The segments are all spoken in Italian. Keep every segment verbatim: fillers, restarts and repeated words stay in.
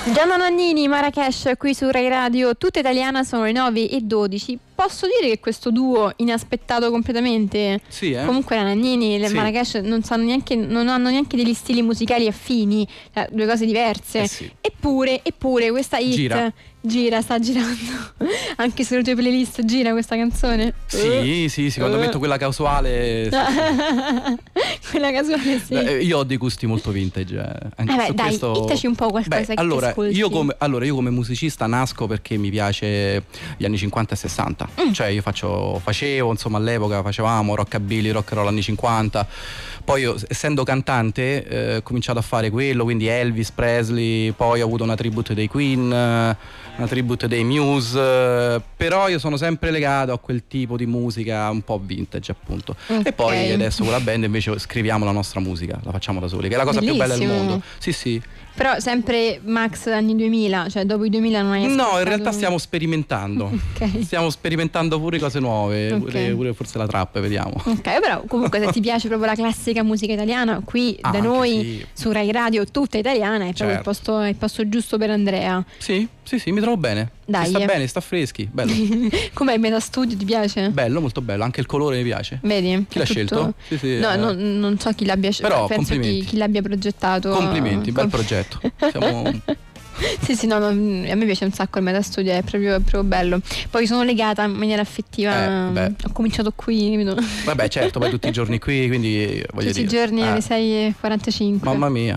Gianna Nannini, Marrakesh, qui su Rai Radio, tutta italiana, sono le nove e dodici. Posso dire che questo duo inaspettato completamente? Sì, eh? Comunque la Nannini e le sì. Marrakesh non sanno neanche, non hanno neanche degli stili musicali affini, cioè due cose diverse. Eh sì. Eppure, eppure questa hit gira. gira, sta girando. Anche sulle tue playlist gira questa canzone? Sì, sì, sì, quando Uh. metto quella casuale. Sì. Quella casuale, sì. Beh, io ho dei gusti molto vintage. Eh. Anche Eh beh, su dai, questo... dittaci un po' qualcosa. Beh, che allora, ti ascolti. io come, allora, io come musicista nasco perché mi piace gli anni cinquanta e sessanta. Mm. Cioè, io faccio, facevo, insomma, all'epoca facevamo rockabilly, rock and roll anni cinquanta. Poi io, essendo cantante, eh, ho cominciato a fare quello, quindi Elvis Presley, poi ho avuto una tribute dei Queen, una tribute dei Muse, però io sono sempre legato a quel tipo di musica un po' vintage, appunto. Okay. E poi adesso con la band invece scriviamo la nostra musica, la facciamo da soli, che è la cosa Bellissimo. più bella del mondo. Sì, sì. Però sempre max anni duemila, cioè dopo i duemila non hai ascoltato... No, in realtà stiamo sperimentando. Okay. Stiamo sperimentando pure cose nuove, okay. pure, pure forse la trap, vediamo. Ok, però comunque se ti piace proprio la classica musica italiana, qui ah, da noi sì. su Rai Radio tutta italiana è proprio certo. il, posto, è il posto giusto per Andrea. Sì, sì, sì, mi trovo bene. Dai. Sta bene, sta freschi, bello. Com'è il Metastudio, ti piace? Bello, molto bello, anche il colore mi piace. Vedi? Chi l'ha tutto... scelto? Sì, sì, no, eh. no, non so chi l'abbia scelto, però penso chi, chi l'abbia progettato. Complimenti, bel progetto. Siamo... Sì, sì, no, no, a me piace un sacco il Metastudio, è proprio, è proprio bello. Poi sono legata in maniera affettiva. Eh, ho cominciato qui. No? Vabbè, certo, poi tutti i giorni qui, quindi voglio tutti dire. i giorni eh. alle sei e quarantacinque. Mamma mia.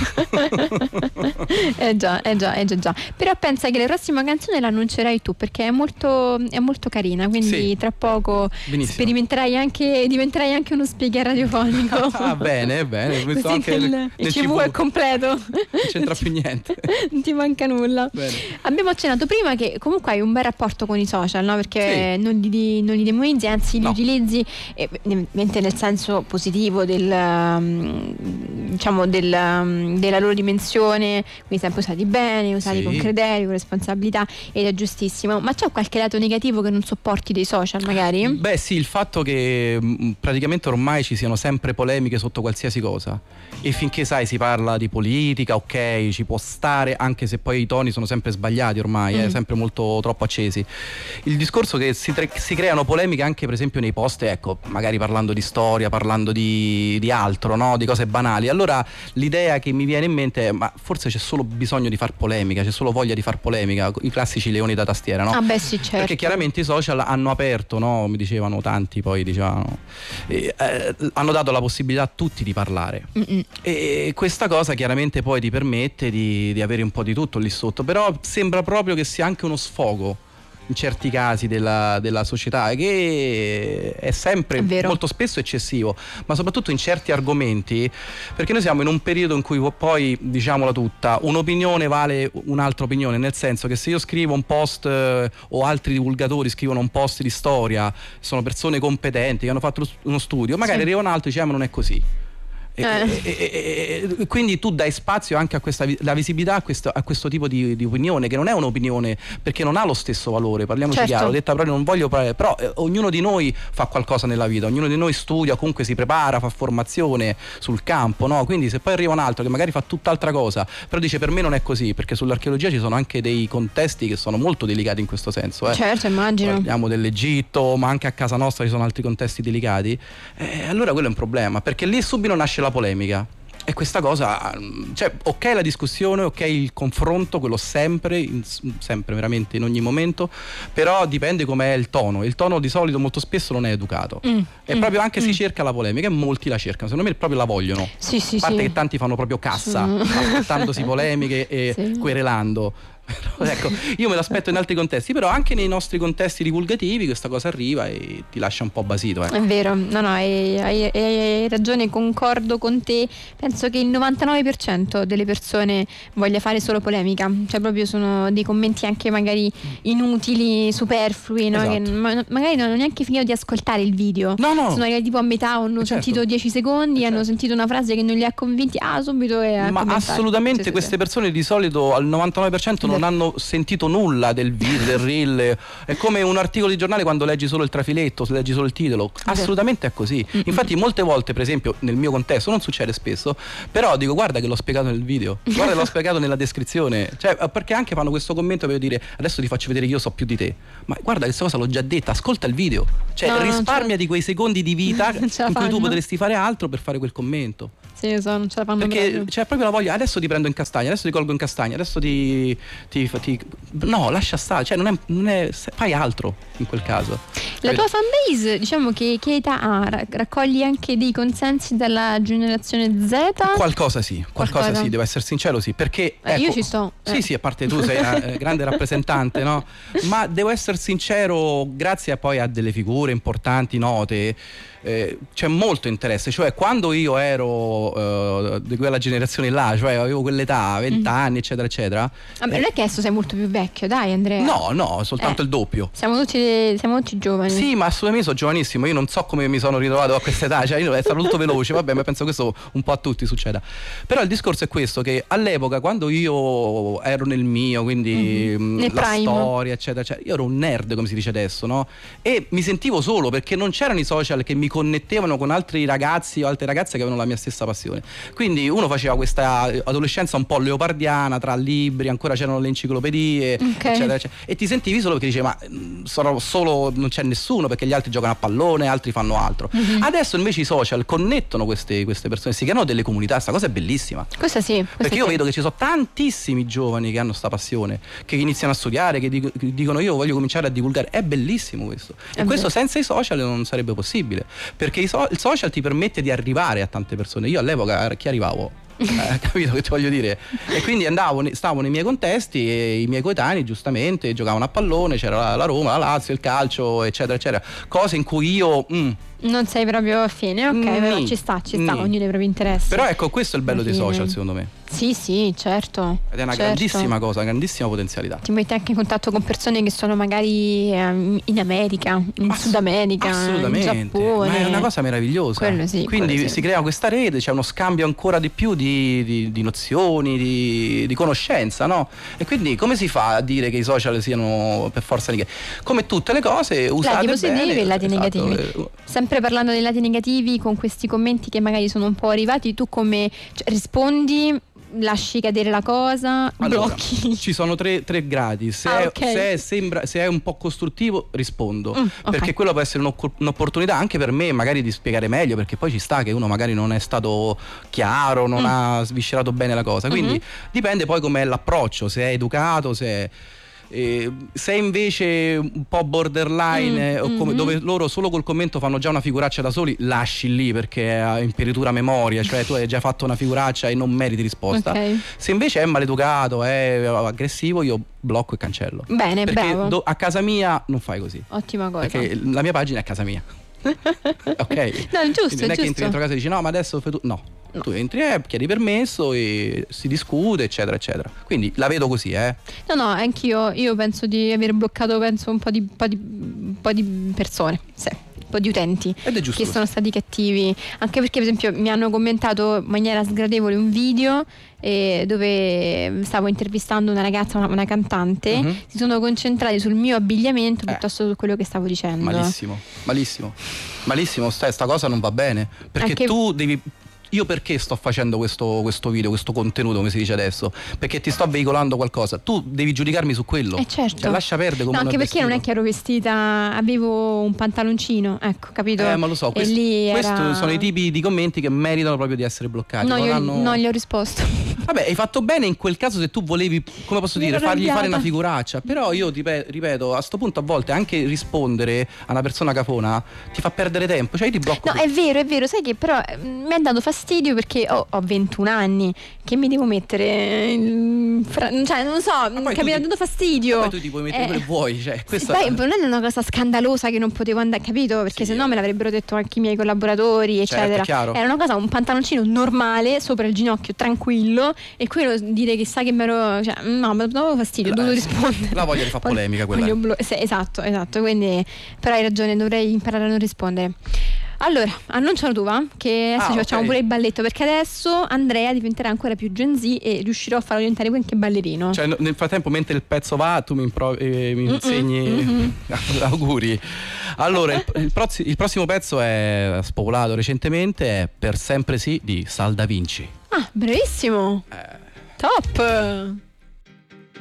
eh già, eh già, eh già, già. Però pensa che la prossima canzone l'annuncerai tu, perché è molto, è molto carina, quindi sì. tra poco Benissimo. sperimenterai anche, diventerai anche uno speaker radiofonico. Ah, bene, bene. Così anche il, nel, il C V è completo. Non c'entra più niente. Non ti manca nulla. Bene. Abbiamo accennato prima che comunque hai un bel rapporto con i social, no? Perché sì. non, li, non li demonizzi, anzi no. li utilizzi eh, nel senso positivo del, um, diciamo del, um, della loro dimensione, quindi sempre usati bene, usati sì. con criterio, con responsabilità, ed è giustissimo. Ma c'è qualche lato negativo che non sopporti dei social magari? Beh sì, il fatto che mh, praticamente ormai ci siano sempre polemiche sotto qualsiasi cosa, e finché sai si parla di politica, ok, ci può stare, anche se poi i toni sono sempre sbagliati ormai, mm. eh, sempre molto troppo accesi. Il discorso che si, tre- si creano polemiche anche per esempio nei post, ecco, magari parlando di storia, parlando di, di altro, no? Di cose banali. Allora l'idea che mi viene in mente è, ma forse c'è solo bisogno di far polemica, c'è solo voglia di far polemica, i classici leoni da tastiera, no? Ah beh sì, certo. Perché chiaramente i social hanno aperto, no? Mi dicevano tanti, poi dicevano, eh, eh, hanno dato la possibilità a tutti di parlare. Mm-mm. E questa cosa chiaramente poi ti permette di, di avere un po' di tutto lì sotto, però sembra proprio che sia anche uno sfogo in certi casi della, della società, che è sempre è molto spesso eccessivo, ma soprattutto in certi argomenti, perché noi siamo in un periodo in cui poi, diciamola tutta, un'opinione vale un'altra opinione, nel senso che se io scrivo un post eh, o altri divulgatori scrivono un post di storia, sono persone competenti che hanno fatto uno studio, magari sì. arriva un altro e dice ma non è così. E, eh. e, e, e, quindi tu dai spazio anche a questa la visibilità a questo, a questo tipo di, di opinione, che non è un'opinione, perché non ha lo stesso valore, parliamoci certo. chiaro, detta proprio non voglio parlare, però eh, ognuno di noi fa qualcosa nella vita, ognuno di noi studia, comunque si prepara, fa formazione sul campo, no? Quindi se poi arriva un altro che magari fa tutt'altra cosa, però dice per me non è così, perché sull'archeologia ci sono anche dei contesti che sono molto delicati in questo senso, eh. certo, immagino, parliamo dell'Egitto, ma anche a casa nostra ci sono altri contesti delicati, eh, allora quello è un problema, perché lì subito nasce la polemica. E questa cosa, cioè, ok la discussione, ok il confronto, quello sempre, in, sempre veramente in ogni momento, però dipende com'è il tono. Il tono di solito molto spesso non è educato. Mm, e mm, proprio anche mm. si cerca la polemica, e molti la cercano, secondo me proprio la vogliono. Sì, sì, a parte sì. che tanti fanno proprio cassa, mm. aspettandosi polemiche e sì. querelando. Ecco, io me l'aspetto in altri contesti, però anche nei nostri contesti divulgativi questa cosa arriva e ti lascia un po' basito, ecco. È vero, no no, hai, hai, hai ragione, concordo con te. Penso che il novantanove per cento delle persone voglia fare solo polemica, cioè proprio sono dei commenti anche magari inutili, superflui, no? Esatto. Che ma, magari non hanno neanche finito di ascoltare il video, no, no. sono magari tipo a metà, hanno certo. sentito dieci secondi, certo. hanno sentito una frase che non li ha convinti, ah subito è ma assolutamente sì, queste sì. persone di solito al novantanove per cento non non hanno sentito nulla del video, del reel. È come un articolo di giornale quando leggi solo il trafiletto, se leggi solo il titolo. Assolutamente è così. Infatti molte volte, per esempio, nel mio contesto non succede spesso, però dico guarda che l'ho spiegato nel video, guarda che l'ho spiegato nella descrizione, cioè perché anche fanno questo commento per dire adesso ti faccio vedere che io so più di te, ma guarda che questa cosa l'ho già detta, ascolta il video, cioè no, risparmia di quei secondi di vita in cui tu potresti fare altro per fare quel commento. Sì, so, non ce la fanno perché proprio. C'è proprio la voglia, adesso ti prendo in castagna, adesso ti colgo in castagna, adesso ti, ti, ti no, lascia stare, cioè non è, non è, fai altro in quel caso. La tua fanbase, diciamo che, che età ha? Raccogli anche dei consensi dalla generazione Z? Qualcosa sì, qualcosa, qualcosa. sì, devo essere sincero sì, perché eh, ecco, io ci sto. Sì, eh. sì, a parte tu sei una eh, grande rappresentante, no? Ma devo essere sincero, grazie a poi a delle figure importanti, note, eh, c'è molto interesse, cioè quando io ero eh, di quella generazione là, cioè avevo quell'età, venti anni, mm. eccetera eccetera. Vabbè, eh, non è che adesso sei molto più vecchio, dai Andrea. No, no, soltanto eh, il doppio. Siamo tutti, siamo tutti giovani. Sì, ma assolutamente sono giovanissimo, io non so come mi sono ritrovato a questa età, cioè io è stato tutto veloce, vabbè, ma penso che questo un po' a tutti succeda. Però il discorso è questo, che all'epoca quando io ero nel mio, quindi mm-hmm. la prime. storia, eccetera, eccetera, io ero un nerd, come si dice adesso, no? E mi sentivo solo perché non c'erano i social che mi connettevano con altri ragazzi o altre ragazze che avevano la mia stessa passione. Quindi uno faceva questa adolescenza un po' leopardiana, tra libri, ancora c'erano le enciclopedie, okay. eccetera, eccetera, e ti sentivi solo perché dicevi ma sono solo, non c'è nessuno perché gli altri giocano a pallone, altri fanno altro. Mm-hmm. Adesso invece i social connettono queste, queste persone, si creano delle comunità, sta cosa è bellissima. Questa sì. Questa perché io sì. vedo che ci sono tantissimi giovani che hanno sta passione, che iniziano a studiare, che dicono io voglio cominciare a divulgare, è bellissimo questo. È e questo vero. Senza i social non sarebbe possibile, perché i so- il social ti permette di arrivare a tante persone. Io all'epoca chi arrivavo? Eh, capito che ti voglio dire? E quindi andavo, stavo nei miei contesti e i miei coetanei giustamente giocavano a pallone, c'era la, la Roma, la Lazio, il calcio, eccetera, eccetera. Cose in cui io mm, non sei proprio affine, ok, mm, però ci sta, ci sta, mm. ognuno dei propri interessi. Però ecco, questo è il bello dei social, secondo me. Sì, sì, certo. Ed è una certo. grandissima cosa, una grandissima potenzialità. Ti metti anche in contatto con persone che sono magari um, in America, in Ass- Sud America, assolutamente. in Giappone. Ma è una cosa meravigliosa. Quello sì, Quindi quello sì. si crea questa rete, c'è uno scambio ancora di più di, di, di nozioni, di, di conoscenza, no? E quindi come si fa a dire che i social siano per forza negativi? Come tutte le cose, usate lati positivi bene, e lati esatto. negativi. Sempre parlando dei lati negativi, con questi commenti che magari sono un po' arrivati, tu come cioè, rispondi? Lasci cadere la cosa, allora, blocchi? Ci sono tre, tre gradi. Se, ah, è, okay. se, è, sembra, se è un po' costruttivo rispondo, mm, okay. perché quello può essere un'opportunità anche per me magari di spiegare meglio, perché poi ci sta che uno magari non è stato chiaro, non mm. ha sviscerato bene la cosa, quindi mm-hmm. dipende poi com'è l'approccio, se è educato, se è Eh, se invece un po' borderline mm, o come, mm-hmm. dove loro solo col commento fanno già una figuraccia da soli, lasci lì perché è imperitura memoria, cioè tu hai già fatto una figuraccia e non meriti risposta. Okay. Se invece è maleducato, è aggressivo, io blocco e cancello. Bene, perché bravo. Do, a casa mia non fai così. Ottima cosa. Perché la mia pagina è a casa mia. Ok. No, giusto, quindi non è giusto. che entri dentro casa e dici no, ma adesso fai tu. No. No. Tu entri e eh, chiedi permesso e si discute, eccetera, eccetera. Quindi la vedo così, eh. No, no, anch'io io penso di aver bloccato penso un po' di, po' di, un po' di persone, sì, un po' di utenti Ed è giusto che così. Sono stati cattivi, anche perché per esempio mi hanno commentato in maniera sgradevole un video eh, dove stavo intervistando una ragazza, una, una cantante, mm-hmm. si sono concentrati sul mio abbigliamento eh. piuttosto che su quello che stavo dicendo. Malissimo, malissimo, malissimo, sta, sta cosa non va bene, perché anche... tu devi... Io perché sto facendo questo, questo video, questo contenuto, come si dice adesso? Perché ti sto veicolando qualcosa. Tu devi giudicarmi su quello. Eh certo. Cioè, lascia perdere come no, anche perché vestito. Non è che ero vestita, avevo un pantaloncino, ecco, capito? Eh, ma lo so, questi era... sono i tipi di commenti che meritano proprio di essere bloccati. No, io hanno... non gli ho risposto. Vabbè, hai fatto bene in quel caso se tu volevi, come posso dire, fargli arrabbiata. Fare una figuraccia. Però io ti pe- ripeto, a sto punto a volte anche rispondere a una persona cafona ti fa perdere tempo. Cioè io ti blocco. No, qui. è vero, è vero, sai che però mi ha dato fastidio perché ho, ho ventuno anni, che mi devo mettere in fra... cioè non so, che mi ha dato fastidio. Ma poi tu ti puoi mettere eh. quello che vuoi, cioè questa Beh, non è una cosa scandalosa che non potevo andare, capito? Perché sì, se no me l'avrebbero detto anche i miei collaboratori, eccetera. Certo, era una cosa, un pantaloncino normale sopra il ginocchio, tranquillo, e quello dire chissà che mi ero, cioè no, mi davo fastidio, ho dovuto rispondere. La voglia di fare polemica quella. Blo- sì, esatto, esatto, quindi però hai ragione, dovrei imparare a non rispondere. Allora, annuncialo tu, va? Che adesso Ah, ci facciamo ok. pure il balletto, perché adesso Andrea diventerà ancora più Gen Z e riuscirò a farlo diventare anche ballerino. Cioè, no- nel frattempo, mentre il pezzo va, tu mi, impro- eh, mi insegni mm-mm. auguri. Allora, il, il proz- il prossimo pezzo è spopolato recentemente, è Per sempre sì di Sal Da Vinci. Ah, bravissimo! Eh. Top!